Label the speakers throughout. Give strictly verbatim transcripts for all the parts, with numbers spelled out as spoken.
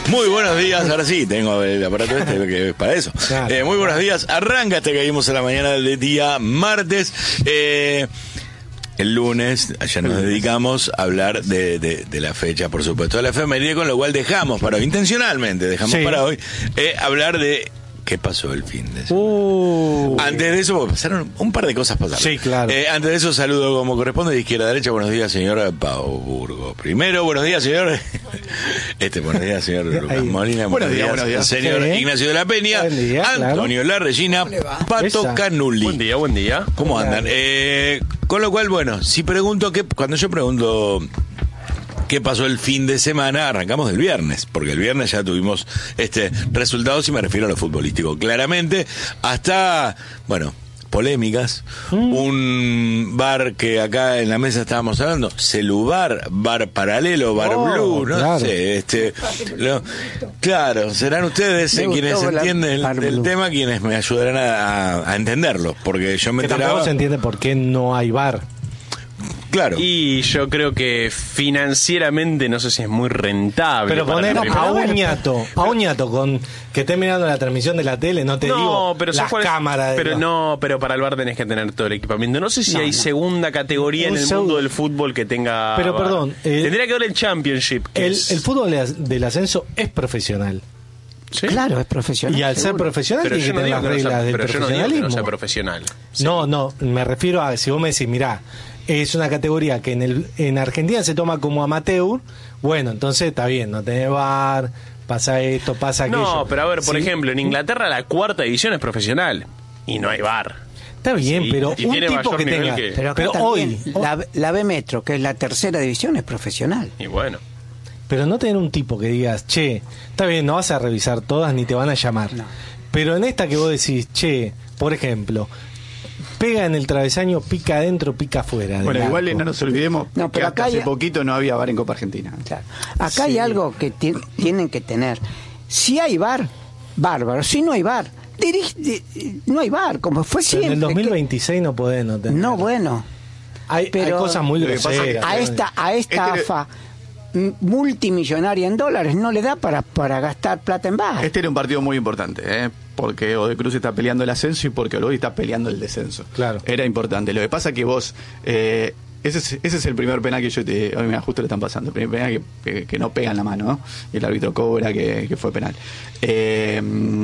Speaker 1: Muy buenos días, ahora sí, tengo el aparato este que es para eso. Eh, muy buenos días, arranca este que vimos en la mañana del día martes. Eh, el lunes, ya nos dedicamos a hablar de, de, de la fecha, por supuesto, de la efeméride, con lo cual dejamos para hoy, intencionalmente dejamos sí. para hoy, eh, hablar de... ¿Qué pasó el fin de semana? Uh, antes de eso, pasaron un par de cosas pasaron.
Speaker 2: Sí, claro.
Speaker 1: Eh, antes de eso, saludo como corresponde de izquierda a derecha. Buenos días, señor Pau Burgo. Primero, buenos días, señor. Este, buenos días, señor Lucas Molina.
Speaker 3: Buenos días, buenos días.
Speaker 1: Señor
Speaker 2: sí.
Speaker 1: Ignacio de la Peña.
Speaker 2: Día,
Speaker 1: Antonio
Speaker 2: claro.
Speaker 1: Larregina. Pato
Speaker 2: Esa.
Speaker 1: Canuli.
Speaker 3: Buen día, buen día.
Speaker 1: ¿Cómo andan? Eh, con lo cual, bueno, si pregunto que, cuando yo pregunto qué pasó el fin de semana, arrancamos del viernes, porque el viernes ya tuvimos este resultados, y me refiero a lo futbolístico, claramente, hasta, bueno, polémicas, mm. un bar que acá en la mesa estábamos hablando, Celubar, bar paralelo, bar oh, blue, no claro. sé, este, lo, claro, serán ustedes eh, quienes entienden el, el tema, quienes me ayudarán a, a, a entenderlo, porque yo me
Speaker 2: que
Speaker 1: enteraba...
Speaker 2: tampoco se entiende por qué no hay bar.
Speaker 1: Claro.
Speaker 3: Y yo creo que financieramente no sé si es muy rentable.
Speaker 2: Pero poner a un ñato, a un ñato con que esté mirando la transmisión de la tele, no te
Speaker 3: no,
Speaker 2: digo
Speaker 3: pero
Speaker 2: las cámaras.
Speaker 3: Pero
Speaker 2: de...
Speaker 3: no, pero para el bar tenés que tener todo el equipamiento. No sé si
Speaker 2: no,
Speaker 3: hay
Speaker 2: no.
Speaker 3: segunda categoría
Speaker 2: un
Speaker 3: en el
Speaker 2: seg...
Speaker 3: mundo del fútbol que tenga.
Speaker 2: Pero
Speaker 3: bar.
Speaker 2: perdón, eh,
Speaker 3: tendría que haber el Championship. Que
Speaker 2: el,
Speaker 3: es...
Speaker 2: el fútbol del ascenso es profesional.
Speaker 4: ¿Sí? Claro, es profesional.
Speaker 2: Y al
Speaker 4: seguro.
Speaker 2: ser profesional
Speaker 3: pero
Speaker 2: tiene que tener
Speaker 3: no
Speaker 2: las reglas
Speaker 3: no sea,
Speaker 2: del
Speaker 3: pero
Speaker 2: profesionalismo.
Speaker 3: Yo no digo que no sea profesional. Sí.
Speaker 2: No, no, me refiero a si vos me decís, mirá, es una categoría que en el en Argentina se toma como amateur, bueno, entonces está bien, no tenés bar, pasa esto, pasa aquello.
Speaker 3: No, pero a ver, por
Speaker 2: ¿sí?
Speaker 3: ejemplo, en Inglaterra la cuarta división es profesional y no hay bar.
Speaker 2: Está bien,
Speaker 3: sí,
Speaker 2: pero
Speaker 3: y
Speaker 2: un
Speaker 3: tiene
Speaker 2: tipo que tenga...
Speaker 3: que...
Speaker 4: Pero,
Speaker 2: pero hoy...
Speaker 4: La, la B Metro, que es la tercera división, es profesional.
Speaker 3: Y bueno...
Speaker 2: Pero no tener un tipo que digas, che, está bien, no vas a revisar todas ni te van a llamar.
Speaker 4: No.
Speaker 2: Pero en esta que vos decís, che, por ejemplo, pega en el travesaño, pica adentro, pica afuera.
Speaker 5: Bueno, igual arco. No nos olvidemos
Speaker 4: no,
Speaker 5: que hasta
Speaker 4: hay...
Speaker 5: hace poquito no había bar en Copa Argentina.
Speaker 4: Claro. Acá
Speaker 2: sí.
Speaker 4: hay algo que t- tienen que tener. Si hay bar, bárbaro. Si no hay bar, dirige, no hay bar, como fue
Speaker 2: pero
Speaker 4: siempre.
Speaker 2: en el dos mil veintiséis
Speaker 4: que...
Speaker 2: no podés no tener.
Speaker 4: No, bueno.
Speaker 2: Hay,
Speaker 4: pero
Speaker 2: hay cosas muy groseras.
Speaker 4: A esta, a esta
Speaker 5: este...
Speaker 4: AFA multimillonaria en dólares no le da para, para gastar plata en bar.
Speaker 5: Este era un partido muy importante, ¿eh? Porque Odecruz está peleando el ascenso y porque Oloy está peleando el descenso.
Speaker 2: Claro.
Speaker 5: Era importante. Lo que pasa que vos... Eh, ese, es, ese es el primer penal que yo te... Hoy mira, justo le están pasando. El primer penal que, que, que no pega en la mano, ¿no? Y el árbitro cobra que, que fue penal. Eh,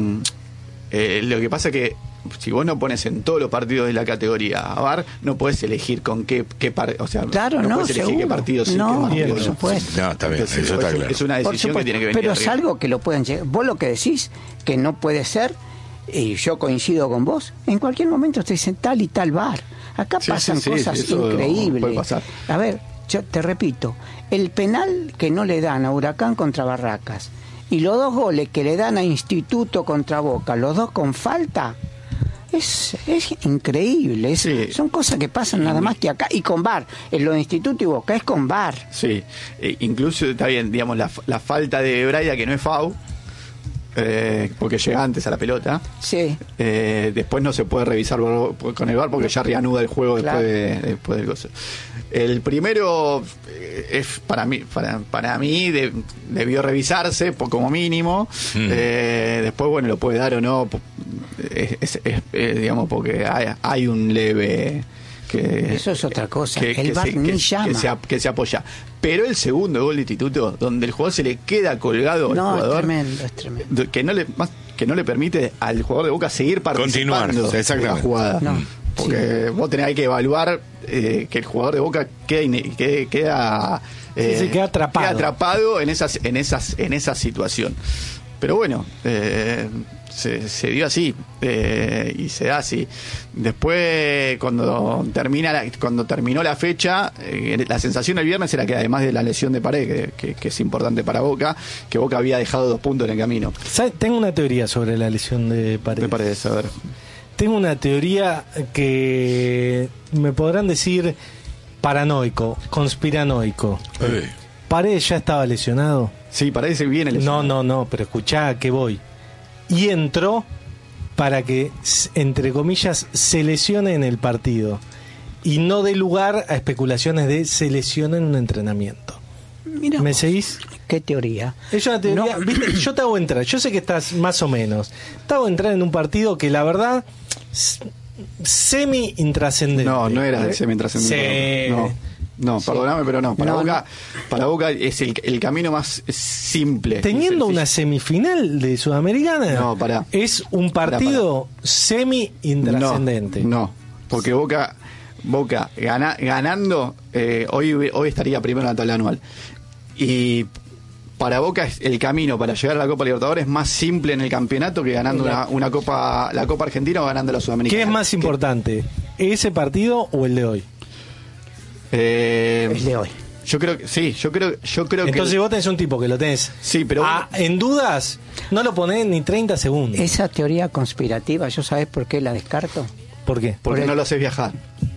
Speaker 5: eh, lo que pasa que si vos no pones en todos los partidos de la categoría a V A R, no podés elegir con qué, qué par, o sea,
Speaker 4: claro,
Speaker 5: no,
Speaker 4: no
Speaker 5: podés elegir
Speaker 4: seguro.
Speaker 5: qué partido sí,
Speaker 4: no,
Speaker 5: qué partido
Speaker 4: por
Speaker 5: no.
Speaker 4: supuesto.
Speaker 1: No, está bien,
Speaker 5: Entonces,
Speaker 1: eso está
Speaker 5: es,
Speaker 1: claro.
Speaker 5: es una decisión que tiene que venir.
Speaker 4: Pero
Speaker 5: arriba.
Speaker 4: es algo que lo pueden llegar. Vos lo que decís, que no puede ser, y yo coincido con vos, en cualquier momento te dicen tal y tal bar. Acá
Speaker 5: sí,
Speaker 4: pasan
Speaker 5: sí, sí,
Speaker 4: cosas
Speaker 5: eso
Speaker 4: increíbles.
Speaker 5: puede pasar.
Speaker 4: A ver, yo te repito, el penal que no le dan a Huracán contra Barracas y los dos goles que le dan a Instituto contra Boca, los dos con falta, es, es increíble. Es,
Speaker 5: sí.
Speaker 4: Son cosas que pasan nada más que acá. Y con V A R, en lo de Instituto y Boca es con V A R.
Speaker 5: Sí, eh, incluso está bien, digamos, la, la falta de Braida, que no es FAU, eh, porque llega antes a la pelota.
Speaker 4: Sí.
Speaker 5: Eh, después no se puede revisar con el V A R porque ya reanuda el juego
Speaker 4: claro.
Speaker 5: después, de, después del gozo. El primero eh, es para mí, para, para mí de, debió revisarse por, como mínimo. Mm. Eh, después, bueno, lo puede dar o no. Es, es, es, es, digamos, porque hay, hay un leve. Que,
Speaker 4: eso es otra cosa,
Speaker 5: que,
Speaker 4: el
Speaker 5: que
Speaker 4: V A R
Speaker 5: se,
Speaker 4: ni
Speaker 5: que,
Speaker 4: llama.
Speaker 5: Que se, que se apoya. Pero el segundo gol de Instituto, donde el jugador se le queda colgado
Speaker 4: no,
Speaker 5: al jugador,
Speaker 4: es tremendo, es tremendo.
Speaker 5: Que no le, más, que no le permite al jugador de Boca seguir participando
Speaker 1: de
Speaker 5: la jugada.
Speaker 4: No,
Speaker 5: porque sí. vos tenés que evaluar eh, que el jugador de Boca queda, queda, queda,
Speaker 2: eh, sí, se queda atrapado,
Speaker 5: queda atrapado en, esas, en, esas, en esa situación. Pero bueno, eh, se, se dio así eh, y se da así. Después, cuando termina la, cuando terminó la fecha, eh, la sensación el viernes era que además de la lesión de Paredes, que, que, que es importante para Boca, que Boca había dejado dos puntos en el camino.
Speaker 2: ¿Sabes? Tengo una teoría sobre la lesión de Paredes.
Speaker 5: De Paredes, a ver.
Speaker 2: Tengo una teoría que me podrán decir paranoico, conspiranoico.
Speaker 1: Hey.
Speaker 2: Paredes ya estaba lesionado.
Speaker 5: Sí, Paredes viene lesionado.
Speaker 2: No, no, no, pero escuchá a qué voy. Y entró para que, entre comillas, se lesione en el partido y no dé lugar a especulaciones de se lesiona en un entrenamiento.
Speaker 4: Mira
Speaker 2: ¿Me
Speaker 4: vos,
Speaker 2: seguís?
Speaker 4: ¿Qué teoría?
Speaker 2: Es una teoría,
Speaker 4: No.
Speaker 2: ¿viste? Yo te hago entrar, yo sé que estás más o menos. Te hago entrar en un partido que la verdad s- semi intrascendente.
Speaker 5: No, no era de semi intrascendente.
Speaker 2: Sí.
Speaker 5: No, no, perdóname, pero no. Para
Speaker 4: No,
Speaker 5: Boca, para Boca es el, el camino más simple.
Speaker 2: Teniendo
Speaker 5: y
Speaker 2: una
Speaker 5: sencillo.
Speaker 2: semifinal de Sudamericana,
Speaker 5: No, pará.
Speaker 2: es un partido semi intrascendente.
Speaker 5: No, no, porque Boca, Boca gana, ganando, eh, hoy, hoy estaría primero en la tabla anual. Y para Boca es el camino para llegar a la Copa Libertadores más simple en el campeonato que ganando una, una Copa, la Copa Argentina o ganando la Sudamericana.
Speaker 2: ¿Qué es más
Speaker 5: Que-
Speaker 2: importante? ¿Ese partido o el de hoy?
Speaker 5: Eh,
Speaker 4: El de hoy.
Speaker 5: Yo creo que sí, yo creo, yo creo
Speaker 2: Entonces
Speaker 5: que
Speaker 2: vos tenés un tipo que lo tenés
Speaker 5: sí, pero
Speaker 2: ah, en dudas, no lo ponés ni treinta segundos.
Speaker 4: Esa teoría conspirativa, ¿yo sabés por qué la descarto?
Speaker 2: ¿Por qué?
Speaker 5: porque
Speaker 4: por el-
Speaker 5: no lo haces viajar.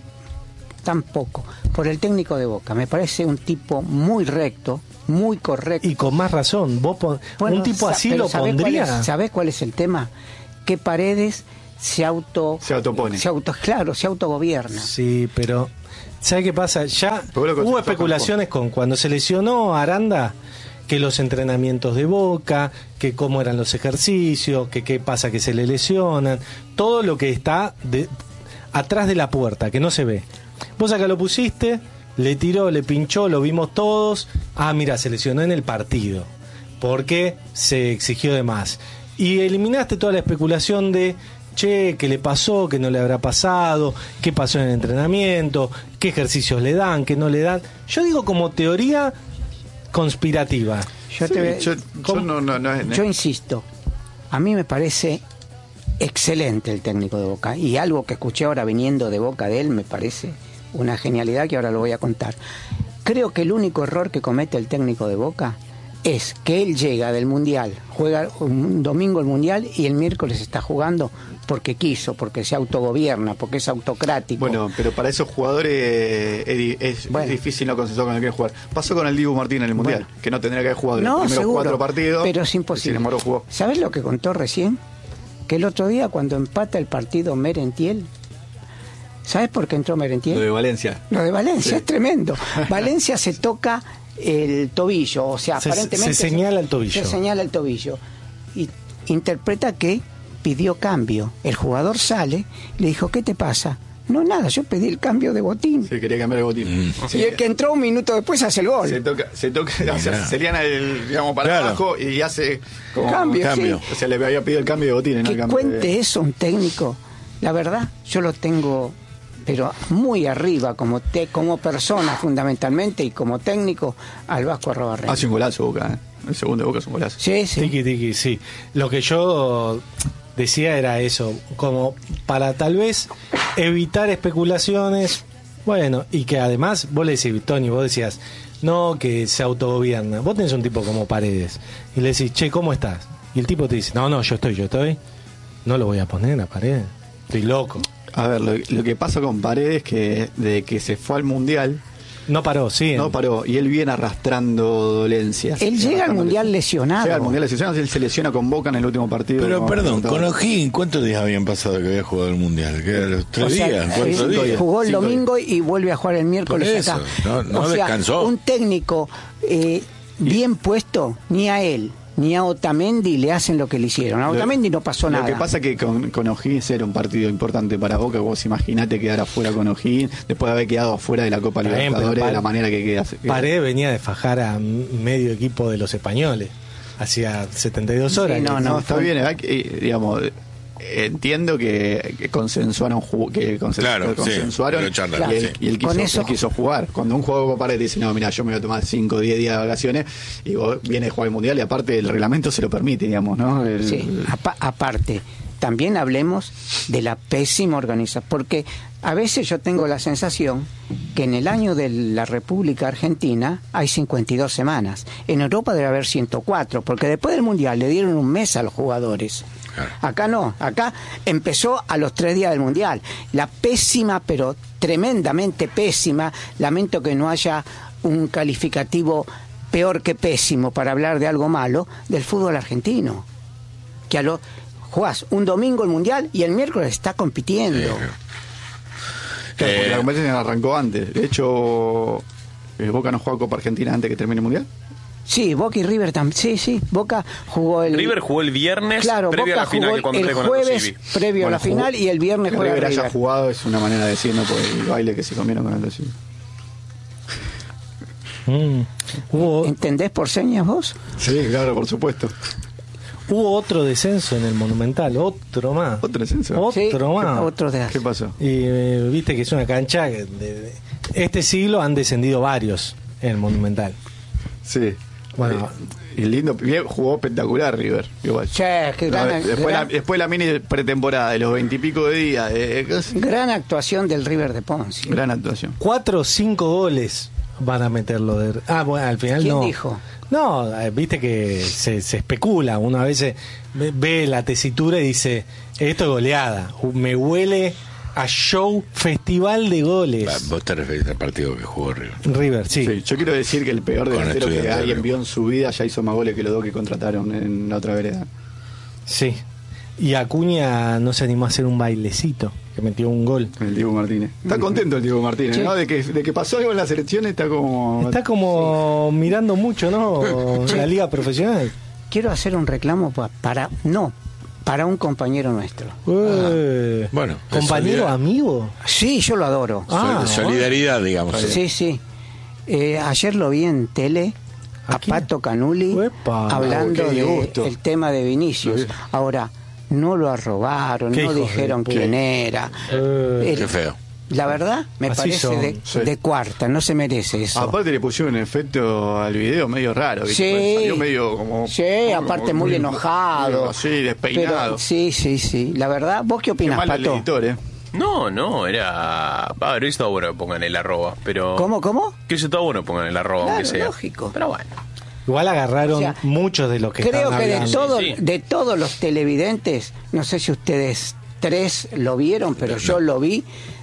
Speaker 4: Tampoco. Por el técnico de Boca. Me parece un tipo muy recto, muy correcto.
Speaker 2: Y con más razón, vos pon-
Speaker 4: Bueno,
Speaker 2: un tipo
Speaker 4: sa-
Speaker 2: así
Speaker 4: pero
Speaker 2: lo
Speaker 4: ¿sabés cuál
Speaker 2: pondría.
Speaker 4: es- ¿Sabés cuál es el tema? Que Paredes se auto...
Speaker 5: Se autopone.
Speaker 4: Se auto, claro, se autogobierna.
Speaker 2: Sí, pero ¿sabes qué pasa? Ya
Speaker 5: Pero vos lo
Speaker 2: hubo
Speaker 5: conceptás
Speaker 2: especulaciones con cuando se lesionó Aranda, que los entrenamientos de Boca, que cómo eran los ejercicios, que qué pasa que se le lesionan, todo lo que está de, atrás de la puerta, que no se ve. Vos acá lo pusiste, le tiró, le pinchó, lo vimos todos. Ah, mira, se lesionó en el partido, porque se exigió de más. Y eliminaste toda la especulación de, che, ¿qué le pasó? ¿Qué no le habrá pasado? ¿Qué pasó en el entrenamiento? ¿Qué ejercicios le dan? ¿Qué no le dan? Yo digo como teoría conspirativa.
Speaker 4: Yo,
Speaker 5: Sí,
Speaker 4: te-
Speaker 5: yo, yo
Speaker 4: ¿cómo?
Speaker 5: no, no, no es-
Speaker 4: Yo insisto, a mí me parece excelente el técnico de Boca y algo que escuché ahora viniendo de boca de él me parece una genialidad que ahora lo voy a contar. Creo que el único error que comete el técnico de Boca es que él llega del Mundial, juega un domingo el Mundial y el miércoles está jugando porque quiso, porque se autogobierna, porque es autocrático.
Speaker 5: Bueno, pero para esos jugadores eh, es, di- es
Speaker 4: Bueno.
Speaker 5: difícil no consensuar con el que jugar. Pasó con el Dibu Martín en el Mundial,
Speaker 4: Bueno.
Speaker 5: que no tendría que haber jugado
Speaker 4: No,
Speaker 5: los primeros
Speaker 4: seguro,
Speaker 5: cuatro partidos.
Speaker 4: pero es imposible.
Speaker 5: Sin embargo, jugó.
Speaker 4: ¿Sabes lo que contó recién? Que el otro día cuando empata el partido Merentiel, ¿sabes por qué entró Merentiel?
Speaker 5: Lo de Valencia.
Speaker 4: Lo de Valencia
Speaker 5: Sí.
Speaker 4: es tremendo. Valencia se toca el tobillo, o sea,
Speaker 2: Se-
Speaker 4: aparentemente
Speaker 2: se señala el tobillo.
Speaker 4: Se señala el tobillo y interpreta que pidió cambio. El jugador sale, le dijo, ¿qué te pasa? No, nada, yo pedí el cambio de botín.
Speaker 5: Se quería cambiar el botín. Sí.
Speaker 4: Y el que entró un minuto después hace el gol.
Speaker 5: Se toca, se toca, o sea,
Speaker 1: Mirá.
Speaker 5: se liana el, digamos, para
Speaker 1: Claro.
Speaker 5: abajo y hace como
Speaker 4: Cambio,
Speaker 1: cambio.
Speaker 4: sí.
Speaker 5: O sea, le había pedido el cambio de botín en el
Speaker 4: Que
Speaker 5: cambio.
Speaker 4: cuente
Speaker 5: de-
Speaker 4: eso un técnico, la verdad, yo lo tengo, pero muy arriba como te, como persona fundamentalmente y como técnico al Vasco Arrobarrena.
Speaker 5: Hace un golazo Boca, ¿eh? El segundo de Boca es un golazo.
Speaker 4: Sí, sí.
Speaker 2: Tiki, tiki, sí. Lo que yo decía era eso, como para tal vez evitar especulaciones, bueno, y que además, vos le decís, Tony, vos decías, no, que se autogobierna. Vos tenés un tipo como Paredes, y le decís, che, ¿cómo estás? Y el tipo te dice, no, no, yo estoy, yo estoy, no lo voy a poner a Paredes, estoy loco.
Speaker 5: A ver, lo, lo que pasa con Paredes que de que se fue al Mundial,
Speaker 2: No paró, sí.
Speaker 5: no paró, y él viene arrastrando dolencias.
Speaker 4: Él llega al
Speaker 5: Arrastrando
Speaker 4: Mundial
Speaker 5: lesiones.
Speaker 4: lesionado.
Speaker 5: Llega al Mundial lesionado, él se lesiona con Boca en el último partido.
Speaker 1: Pero
Speaker 5: ¿no?
Speaker 1: perdón, con
Speaker 5: Libertadores.
Speaker 1: O'Higgins, ¿cuántos días habían pasado que había jugado el Mundial? ¿Qué era, los tres
Speaker 4: O sea,
Speaker 1: días? ¿Cuatro
Speaker 4: eh,
Speaker 1: días?
Speaker 4: jugó el
Speaker 5: Cinco
Speaker 4: domingo y vuelve a jugar el miércoles
Speaker 1: Por eso,
Speaker 4: acá.
Speaker 1: no- no
Speaker 4: o sea,
Speaker 1: descansó.
Speaker 4: un técnico eh, bien puesto, ni a él, ni a Otamendi le hacen lo que le hicieron. A
Speaker 5: Lo-
Speaker 4: Otamendi no pasó
Speaker 5: Lo
Speaker 4: nada.
Speaker 5: que pasa que con, con O'Higgins era un partido importante para Boca. Vos imaginate quedar afuera con O'Higgins después de haber quedado afuera de la Copa
Speaker 2: Está bien, pero
Speaker 5: Libertadores de
Speaker 2: Pare-
Speaker 5: la manera que queda.
Speaker 2: Paredes venía de fajar a medio equipo de los españoles, hacía setenta y dos horas.
Speaker 4: Sí, no,
Speaker 5: No,
Speaker 4: no,
Speaker 5: está
Speaker 4: fue-
Speaker 5: bien, hay que, eh, digamos, eh, entiendo que, que consensuaron, ju- que consen-
Speaker 1: Claro,
Speaker 5: que consensuaron
Speaker 1: sí, lo charlan,
Speaker 5: y, él,
Speaker 1: sí.
Speaker 5: y él quiso,
Speaker 4: Con eso-
Speaker 5: él quiso jugar. Cuando un jugador como Paredes dice, no, mira, yo me voy a tomar cinco o diez días de vacaciones y vos vienes a jugar el Mundial y aparte el reglamento se lo permite, digamos, ¿no? El-
Speaker 4: Sí, apa- aparte, también hablemos de la pésima organización, porque a veces yo tengo la sensación que en el año de la República Argentina hay cincuenta y dos semanas. En Europa debe haber ciento cuatro, porque después del Mundial le dieron un mes a los jugadores.
Speaker 1: Claro.
Speaker 4: Acá no, acá empezó a los tres días del Mundial. La pésima, pero tremendamente pésima, lamento que no haya un calificativo peor que pésimo para hablar de algo malo, del fútbol argentino. Que a lo jugás un domingo el Mundial y el miércoles está compitiendo.
Speaker 1: Sí,
Speaker 5: Claro, porque
Speaker 1: Eh,
Speaker 5: la competencia arrancó antes. De hecho, Eh, ¿Boca no juega Copa Argentina antes que termine el Mundial?
Speaker 4: Sí, Boca y River también. Sí, sí. Boca jugó el.
Speaker 3: River jugó el viernes
Speaker 4: Claro,
Speaker 3: previo
Speaker 4: Boca
Speaker 3: a la final
Speaker 4: jugó
Speaker 3: que cuando
Speaker 4: el
Speaker 3: entré con
Speaker 4: jueves
Speaker 3: Aldosivi.
Speaker 4: previo
Speaker 5: Bueno,
Speaker 4: a la
Speaker 5: jugó-
Speaker 4: final y el viernes
Speaker 5: Que
Speaker 4: juega
Speaker 5: River
Speaker 4: River.
Speaker 5: haya jugado es una manera de decirlo por el baile que se comieron con Aldo Civi.
Speaker 2: Mm. Hubo,
Speaker 4: ¿Entendés por señas vos?
Speaker 5: Sí, claro, por supuesto.
Speaker 2: hubo otro descenso en el Monumental, otro más.
Speaker 5: ¿Otro descenso?
Speaker 2: Otro
Speaker 4: Sí,
Speaker 2: más.
Speaker 4: otro de
Speaker 5: ¿Qué pasó?
Speaker 2: Y eh, viste que es una cancha que de- de- este siglo han descendido varios en el Monumental.
Speaker 5: Sí.
Speaker 2: Bueno.
Speaker 5: Eh, y lindo, bien, jugó espectacular River. Igual.
Speaker 4: Che, qué
Speaker 5: No,
Speaker 4: gran,
Speaker 5: después,
Speaker 4: gran,
Speaker 5: la, después la mini pretemporada de los veintipico de días. eh, eh,
Speaker 4: gran actuación del River de Ponce.
Speaker 5: gran actuación.
Speaker 2: Cuatro o cinco goles van a meterlo de... Ah, bueno, al final
Speaker 4: ¿Quién
Speaker 2: no.
Speaker 4: dijo?
Speaker 2: No, eh, viste que se, se especula. Uno a veces ve, ve la tesitura y dice, esto es goleada. Me huele a show, festival de
Speaker 1: Ah,
Speaker 2: goles.
Speaker 1: Vos te referís al partido que jugó River.
Speaker 2: River, sí.
Speaker 5: Sí, yo quiero decir que el peor
Speaker 1: Con
Speaker 5: delantero que
Speaker 1: Estudiantes,
Speaker 5: alguien
Speaker 1: ¿no?
Speaker 5: vio en su vida ya hizo más goles que los dos que contrataron en la otra vereda.
Speaker 2: Sí. Y Acuña no se animó a hacer un bailecito, que metió un gol.
Speaker 5: El Diego Martínez. Está contento el Diego Martínez,
Speaker 4: Sí.
Speaker 5: ¿no? De que, de que pasó algo en la selección está como...
Speaker 2: Está como mirando mucho, ¿no? La liga profesional.
Speaker 4: Quiero hacer un reclamo pa- para. No, para un compañero nuestro.
Speaker 2: Eh,
Speaker 1: Bueno,
Speaker 2: compañero,
Speaker 1: solidar-
Speaker 2: amigo.
Speaker 4: Sí, yo lo adoro.
Speaker 2: Ah,
Speaker 1: Sol- solidaridad, digamos.
Speaker 4: Sí, sí. Eh, ayer lo vi en tele
Speaker 2: ¿A
Speaker 4: a
Speaker 2: quién?
Speaker 4: Pato Canuli
Speaker 2: Uepa.
Speaker 4: hablando
Speaker 5: Oh, qué disgusto.
Speaker 4: del tema de Vinicius. Ahora, no lo arrobaron,
Speaker 2: Qué
Speaker 4: no
Speaker 2: hijos de
Speaker 4: dijeron
Speaker 2: puta.
Speaker 4: quién era.
Speaker 2: Eh,
Speaker 4: El-
Speaker 1: Qué feo.
Speaker 4: La verdad, me
Speaker 2: Así
Speaker 4: parece
Speaker 2: son,
Speaker 4: de,
Speaker 5: sí.
Speaker 4: de cuarta, no se merece eso.
Speaker 5: Aparte le pusieron un efecto al video medio raro. ¿viste?
Speaker 4: Sí.
Speaker 5: Salió medio como...
Speaker 4: Sí, aparte muy enojado.
Speaker 5: Sí, despeinado.
Speaker 4: Pero, sí, sí, sí. La verdad, ¿vos qué
Speaker 5: Qué
Speaker 4: opinas,
Speaker 5: mal el
Speaker 4: Pato?
Speaker 5: editor, ¿eh?
Speaker 3: No, no, era. A ver, hubiese estado bueno que pongan el arroba, pero.
Speaker 4: ¿Cómo, cómo?
Speaker 3: Que hubiese estado bueno que pongan el arroba,
Speaker 4: Claro,
Speaker 3: aunque sea.
Speaker 4: lógico.
Speaker 3: Pero bueno.
Speaker 2: Igual agarraron
Speaker 4: O sea,
Speaker 2: muchos de los que
Speaker 4: Creo
Speaker 2: están
Speaker 4: que de,
Speaker 2: hablando.
Speaker 4: todo,
Speaker 3: Sí, sí.
Speaker 4: de todos los televidentes, no sé si ustedes tres lo vieron, pero yo lo vi.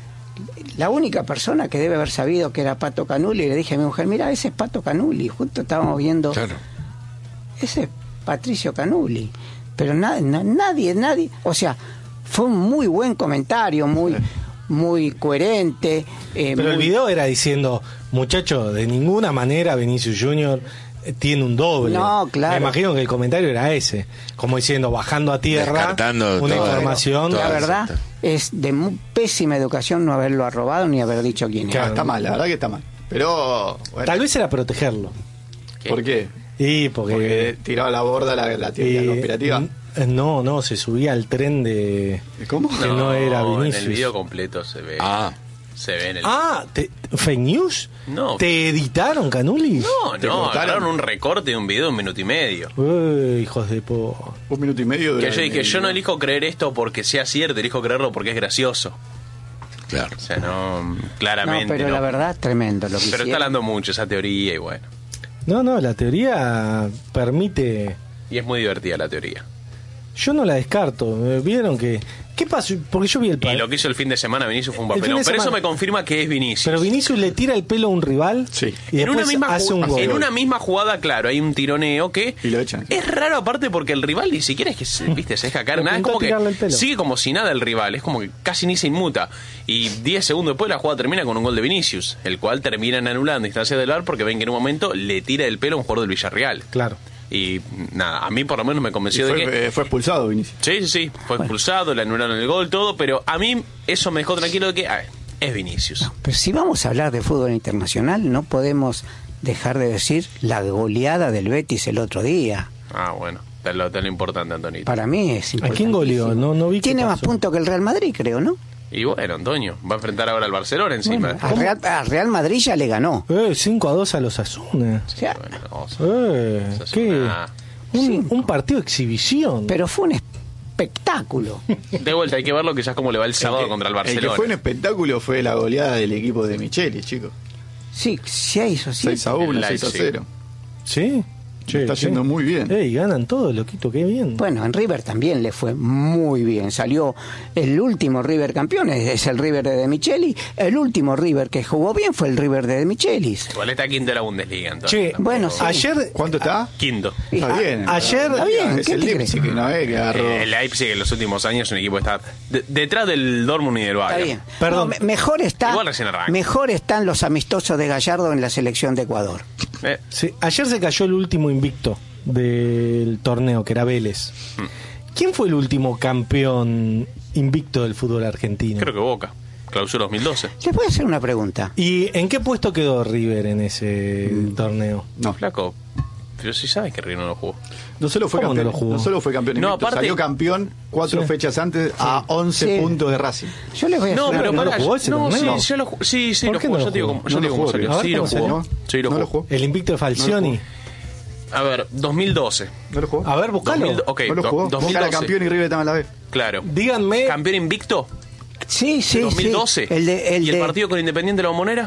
Speaker 4: La única persona que debe haber sabido que era Pato Canuli, le dije a mi mujer, mira, ese es Pato Canuli. Justo estábamos viendo,
Speaker 1: Claro.
Speaker 4: ese es Patricio Canuli. Pero na- na- nadie, nadie, o sea, fue un muy buen comentario, muy, muy coherente. eh,
Speaker 2: Pero el
Speaker 4: muy-
Speaker 2: video era diciendo, muchacho, de ninguna manera Vinicius Junior eh, tiene un doble.
Speaker 4: No, claro.
Speaker 2: Me imagino que el comentario era ese, como diciendo, bajando a tierra,
Speaker 1: Descartando
Speaker 2: una
Speaker 1: todo,
Speaker 2: información.
Speaker 1: todo.
Speaker 4: La verdad
Speaker 1: exacto.
Speaker 4: es de muy pésima educación no haberlo arrobado ni haber dicho quién era.
Speaker 2: Claro.
Speaker 5: Está mal, la verdad que está mal. Pero, bueno,
Speaker 2: Tal vez era protegerlo.
Speaker 5: ¿por qué?
Speaker 2: Y porque...
Speaker 5: Porque tiraba a la borda la, la teoría
Speaker 2: eh,
Speaker 5: conspirativa.
Speaker 2: n- no, no, se subía al tren de...
Speaker 5: ¿Cómo?
Speaker 2: Que no era
Speaker 3: En
Speaker 2: Vinicius.
Speaker 3: el video completo se ve.
Speaker 1: Ah,
Speaker 3: Se ve en el.
Speaker 2: Ah, te- ¿fake news?
Speaker 3: No.
Speaker 2: ¿Te editaron, Canuli?
Speaker 3: No,
Speaker 5: ¿Te
Speaker 3: no,
Speaker 5: cortaron?
Speaker 3: agarraron un recorte de un video de un minuto y medio.
Speaker 2: Uy, hijos de po...
Speaker 5: Un minuto y medio.
Speaker 3: Que
Speaker 5: dura
Speaker 3: yo dije,
Speaker 5: el-
Speaker 3: yo no elijo creer esto porque sea cierto, elijo creerlo porque es gracioso.
Speaker 1: claro.
Speaker 3: O sea, no,
Speaker 4: No,
Speaker 3: claramente.
Speaker 4: pero
Speaker 3: no.
Speaker 4: la verdad, tremendo lo que
Speaker 3: Pero está
Speaker 4: hicieron.
Speaker 3: hablando mucho esa teoría y bueno.
Speaker 2: No, no, la teoría permite...
Speaker 3: Y es muy divertida la teoría.
Speaker 2: Yo no la descarto. Eh, ¿Vieron que...? ¿Qué pasó? Porque yo vi el...
Speaker 3: Y
Speaker 2: pa-
Speaker 3: lo que hizo el fin de semana Vinicius fue un
Speaker 2: El fin
Speaker 3: papelón.
Speaker 2: de
Speaker 3: Pero eso
Speaker 2: semana-
Speaker 3: me confirma que es Vinicius.
Speaker 2: Pero Vinicius le tira el pelo a un rival
Speaker 5: Sí.
Speaker 2: y
Speaker 3: en una,
Speaker 2: después
Speaker 3: misma
Speaker 2: hace un
Speaker 3: ju-
Speaker 2: gol.
Speaker 3: en una misma jugada, claro, hay un tironeo que
Speaker 5: Y lo echan.
Speaker 3: es raro aparte porque el rival ni siquiera es que se, viste, se deja caer
Speaker 2: Le
Speaker 3: nada, es
Speaker 2: pintó
Speaker 3: como que
Speaker 2: tirarle el pelo.
Speaker 3: sigue como si nada el rival, es como que casi ni se inmuta. Y diez segundos después la jugada termina con un gol de Vinicius, el cual terminan anulando a instancia del V A R porque ven que en un momento le tira el pelo a un jugador del Villarreal.
Speaker 2: Claro.
Speaker 3: Y nada, a mí por lo menos me
Speaker 5: Y
Speaker 3: convenció de que...
Speaker 5: fue, eh, fue expulsado, Vinicius.
Speaker 3: Sí, sí, sí, fue expulsado, le anularon el gol, todo, pero a mí eso me dejó tranquilo de que a ver, es Vinicius.
Speaker 4: Pero si vamos a hablar de fútbol internacional, no podemos dejar de decir la goleada del Betis el otro día.
Speaker 3: Ah, bueno, te lo, te lo importante, Antonito.
Speaker 4: Para mí es
Speaker 2: ¿A
Speaker 4: importante.
Speaker 2: quién goleó? No, no vi qué
Speaker 4: Tiene más
Speaker 2: pasó.
Speaker 4: puntos que el Real Madrid, creo, ¿no?
Speaker 3: Y bueno, Antonio, va a enfrentar ahora al Barcelona encima.
Speaker 4: Bueno, al Real, al Real Madrid ya le ganó.
Speaker 2: Eh, cinco a dos a los Asuna.
Speaker 4: O sea,
Speaker 3: Bueno, vamos.
Speaker 2: Eh,
Speaker 3: Eso es
Speaker 2: ¿qué?
Speaker 3: una-
Speaker 2: Un,
Speaker 4: Cinco.
Speaker 2: un partido de exhibición.
Speaker 4: pero fue un espectáculo.
Speaker 3: De vuelta, hay que verlo quizás cómo le va el sábado
Speaker 5: que-
Speaker 3: contra el
Speaker 5: El que
Speaker 3: Barcelona.
Speaker 5: fue un espectáculo fue la goleada del equipo de Micheli, chicos.
Speaker 4: Sí, seis o siete.
Speaker 5: seis a uno,
Speaker 3: El
Speaker 5: seis a
Speaker 3: Leipzig.
Speaker 5: cero.
Speaker 2: ¿Sí? Che,
Speaker 5: está
Speaker 2: che.
Speaker 5: yendo muy bien.
Speaker 2: Ey, ganan todos, loquito, qué bien.
Speaker 4: Bueno, en River también le fue muy bien. Salió el último River campeón, es, es el River de De Micheli. El último River que jugó bien fue el River de De Michelis.
Speaker 3: Igual está quinto de la Bundesliga, entonces.
Speaker 2: Che,
Speaker 3: tampoco-
Speaker 4: bueno, sí.
Speaker 2: ayer,
Speaker 5: ¿Cuánto está?
Speaker 3: Quinto.
Speaker 5: Está
Speaker 4: Ah,
Speaker 5: bien.
Speaker 2: ayer-
Speaker 4: Está bien,
Speaker 5: Es
Speaker 4: ¿qué
Speaker 5: el
Speaker 4: te
Speaker 5: Leipzig,
Speaker 4: crees?
Speaker 5: ¿no es? Que agarró.
Speaker 3: Eh, el Leipzig en los últimos años es un equipo que está de- detrás del Dortmund y del
Speaker 4: Está
Speaker 3: Bayern.
Speaker 4: bien.
Speaker 2: Perdón.
Speaker 4: No, me- mejor está,
Speaker 3: Igual recién arranca.
Speaker 4: mejor están los amistosos de Gallardo en la selección de Ecuador.
Speaker 3: Eh,
Speaker 2: sí, ayer se cayó el último invicto del torneo, que era Vélez. ¿Quién fue el último campeón invicto del fútbol argentino?
Speaker 3: creo que Boca. Clausura dos mil doce.
Speaker 4: Les voy a hacer una pregunta.
Speaker 2: ¿Y en qué puesto quedó River en ese torneo?
Speaker 5: No,
Speaker 3: Flaco. Pero si sabes que River no lo jugó.
Speaker 5: no solo fue
Speaker 2: ¿Cómo no
Speaker 5: campeón.
Speaker 2: lo jugó?
Speaker 5: No solo fue campeón.
Speaker 3: No,
Speaker 5: invicto,
Speaker 3: aparte-
Speaker 5: salió campeón cuatro
Speaker 2: Sí.
Speaker 5: fechas antes a once
Speaker 4: Sí.
Speaker 5: puntos de Racing.
Speaker 4: Yo les voy a
Speaker 3: No,
Speaker 4: hacer
Speaker 3: pero
Speaker 2: ¿no
Speaker 3: para,
Speaker 2: lo jugó ese
Speaker 3: no, sí,
Speaker 2: torneo?
Speaker 3: sí, lo jugó. Sí, sí,
Speaker 2: ¿Por
Speaker 3: lo
Speaker 2: qué
Speaker 3: jugó.
Speaker 2: no
Speaker 3: Yo
Speaker 2: lo
Speaker 3: te digo
Speaker 2: jugó?
Speaker 3: cómo, yo
Speaker 5: No
Speaker 3: te
Speaker 5: lo
Speaker 3: digo cómo
Speaker 5: jugó,
Speaker 3: salió.
Speaker 2: a ver
Speaker 3: Sí, lo
Speaker 2: cómo
Speaker 3: jugó.
Speaker 2: salió.
Speaker 3: Sí, lo
Speaker 5: No lo
Speaker 3: jugó.
Speaker 5: jugó.
Speaker 2: El invicto de Falcioni.
Speaker 3: A ver, dos mil doce.
Speaker 5: ¿No lo jugó?
Speaker 2: A ver, buscalo.
Speaker 3: dos mil ok,
Speaker 5: no lo
Speaker 3: do-
Speaker 5: jugó. Boca era
Speaker 3: 2012.
Speaker 5: campeón y River estaba en la B.
Speaker 3: Claro.
Speaker 2: Díganme.
Speaker 3: ¿Campeón invicto?
Speaker 4: Sí, sí,
Speaker 3: dos mil doce.
Speaker 4: sí. El de, el
Speaker 3: ¿Y el
Speaker 4: de-
Speaker 3: partido con Independiente de la Bombonera?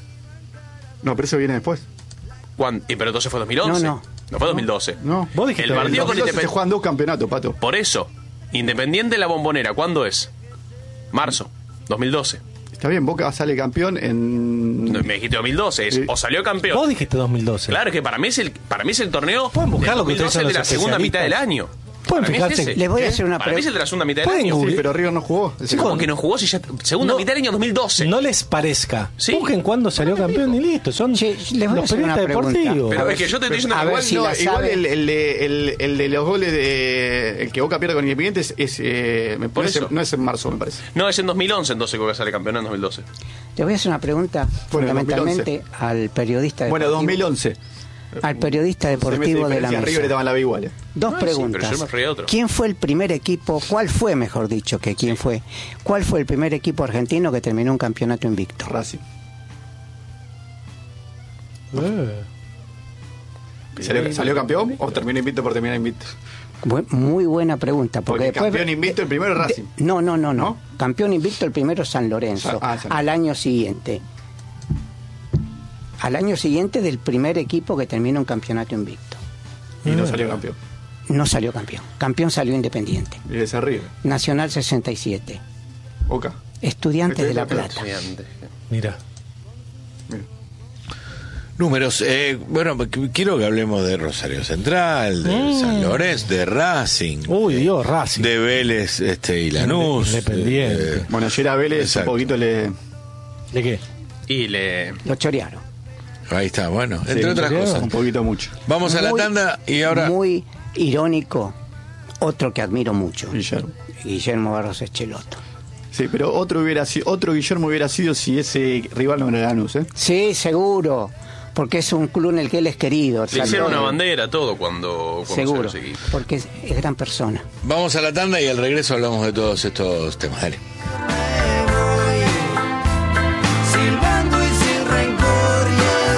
Speaker 5: No, pero eso viene después.
Speaker 3: ¿Cuándo? Y pero entonces fue dos mil once.
Speaker 4: No, no.
Speaker 3: No fue dos mil doce.
Speaker 5: No.
Speaker 2: Vos dijiste
Speaker 3: El
Speaker 2: que
Speaker 3: partido
Speaker 5: En
Speaker 3: con
Speaker 5: dos mil doce se
Speaker 3: Independiente.
Speaker 5: juegan dos campeonatos, Pato.
Speaker 3: Por eso, Independiente de la Bombonera, ¿cuándo es? Marzo, dos mil doce.
Speaker 5: Está bien, Boca sale campeón en...
Speaker 3: No, me dijiste dos mil doce, es
Speaker 5: Sí.
Speaker 3: o salió campeón.
Speaker 2: Vos dijiste dos mil doce.
Speaker 3: Claro que para mí es el para mí es el torneo
Speaker 2: Pueden buscar
Speaker 3: del
Speaker 2: lo que ustedes son
Speaker 3: dos mil doce de
Speaker 2: los
Speaker 3: la segunda mitad del
Speaker 2: especialistas.
Speaker 3: año.
Speaker 2: Pueden
Speaker 3: Para mí es
Speaker 2: fijarse
Speaker 3: ese.
Speaker 2: que-
Speaker 4: Les voy a hacer una
Speaker 3: Para mí es el de
Speaker 4: pregunta.
Speaker 3: la segunda mitad del
Speaker 2: Pueden
Speaker 3: año.
Speaker 5: Sí,
Speaker 2: googlear.
Speaker 5: pero River no jugó. Ese
Speaker 3: ¿Cómo
Speaker 5: juego.
Speaker 3: que no jugó si ya segunda
Speaker 2: No.
Speaker 3: mitad del año dos mil doce?
Speaker 2: No les parezca.
Speaker 3: Sí.
Speaker 2: Busquen cuándo salió campeón y listo. Son
Speaker 4: Che, les voy a
Speaker 2: los
Speaker 4: hacer una
Speaker 2: periodistas
Speaker 4: pregunta.
Speaker 2: deportivos.
Speaker 3: Pero
Speaker 4: A ver
Speaker 3: es que
Speaker 4: si-
Speaker 3: yo te estoy diciendo
Speaker 4: a
Speaker 3: que
Speaker 4: ver
Speaker 3: igual
Speaker 4: si
Speaker 5: No,
Speaker 4: la
Speaker 5: igual
Speaker 4: sabe.
Speaker 5: el, el de, el, el de los goles de el que Boca pierde con Independiente es, es, eh, me
Speaker 3: Por
Speaker 5: parece-
Speaker 3: eso.
Speaker 5: no es en marzo, me parece.
Speaker 3: No, es en dos mil once entonces que sale campeón en dos mil doce.
Speaker 4: Les voy a hacer una pregunta
Speaker 5: Bueno,
Speaker 4: fundamentalmente al periodista
Speaker 5: Bueno,
Speaker 4: deportivo.
Speaker 5: dos mil once.
Speaker 4: Al periodista deportivo de la
Speaker 5: River
Speaker 4: mesa.
Speaker 5: estaba en la B igual. eh.
Speaker 4: Dos
Speaker 3: No, sí,
Speaker 4: preguntas.
Speaker 3: pero yo me reía de otro.
Speaker 4: ¿Quién fue el primer equipo? ¿Cuál fue, mejor dicho, que quién fue? ¿Cuál fue el primer equipo argentino que terminó un campeonato invicto?
Speaker 5: Racing.
Speaker 2: Eh.
Speaker 5: ¿Salió, salió campeón o terminó invicto por terminar invicto?
Speaker 4: Bu- Muy buena pregunta. Porque,
Speaker 5: Porque
Speaker 4: después,
Speaker 5: campeón invicto el primero es Racing.
Speaker 4: de- no, no, no, no,
Speaker 5: ¿No?
Speaker 4: Campeón invicto el primero es San Lorenzo.
Speaker 5: Ah, San-
Speaker 4: Al año siguiente. Al año siguiente del primer equipo que termina un campeonato invicto.
Speaker 5: Y no salió campeón.
Speaker 4: No salió campeón. Campeón salió Independiente.
Speaker 5: Y ese River.
Speaker 4: Nacional sesenta y siete.
Speaker 5: Boca.
Speaker 4: Estudiantes de La
Speaker 5: Estudiantes
Speaker 4: Plata.
Speaker 2: Mira.
Speaker 5: Mira.
Speaker 1: Números. Eh, bueno, qu- quiero que hablemos de Rosario Central, de
Speaker 2: Mm.
Speaker 1: San Lorenzo, de Racing,
Speaker 2: Uy, Dios, Racing.
Speaker 1: de Vélez este, y Lanús.
Speaker 2: Independiente.
Speaker 1: eh,
Speaker 5: Bueno, ayer a Vélez
Speaker 1: Exacto.
Speaker 5: un poquito le...
Speaker 2: ¿De qué?
Speaker 3: Y le
Speaker 4: Lo chorearon.
Speaker 1: ahí está, bueno, entre
Speaker 5: sí,
Speaker 1: otras
Speaker 2: ¿en serio?
Speaker 1: cosas.
Speaker 5: Un poquito mucho.
Speaker 1: Vamos a la
Speaker 4: Muy-
Speaker 1: tanda y ahora...
Speaker 4: Muy irónico. Otro que admiro mucho.
Speaker 5: Guillermo.
Speaker 4: Guillermo Barros Echeloto.
Speaker 5: Sí, pero otro hubiera sido, otro Guillermo hubiera sido si ese rival no era Lanús, ¿eh?
Speaker 4: Sí, seguro. Porque es un club en el que él es querido.
Speaker 3: le
Speaker 4: San
Speaker 3: hicieron una
Speaker 4: Lorenzo.
Speaker 3: bandera, todo cuando, cuando
Speaker 4: Seguro.
Speaker 3: se ese equipo.
Speaker 4: Porque es, es gran persona.
Speaker 1: Vamos a la tanda y al regreso hablamos de todos estos temas. Dale.
Speaker 6: Silbando y sin rencor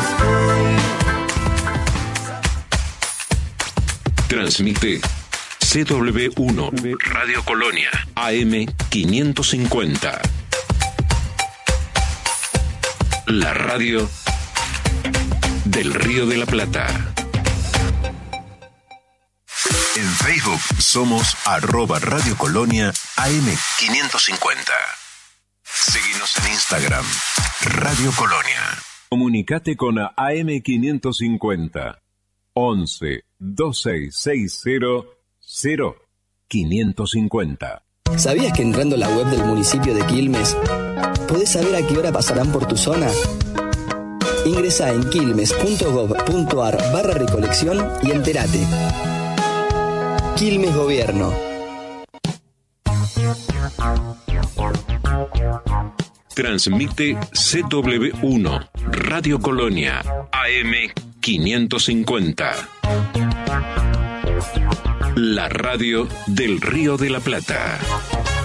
Speaker 6: y estoy.
Speaker 7: Transmite C W uno Radio Colonia A M quinientos cincuenta. La radio del Río de la Plata. En Facebook somos arroba Radio Colonia A M quinientos cincuenta. Seguinos en Instagram, Radio Colonia.
Speaker 8: Comunicate con A M quinientos cincuenta once veintiséis sesenta cero quinientos cincuenta.
Speaker 9: ¿Sabías que entrando a la web del municipio de Quilmes podés saber a qué hora pasarán por tu zona? Ingresá en quilmes punto gob punto ar barra recolección y entérate. Quilmes Gobierno.
Speaker 7: Transmite C W uno Radio Colonia A M quinientos cincuenta. La radio del Río de la Plata.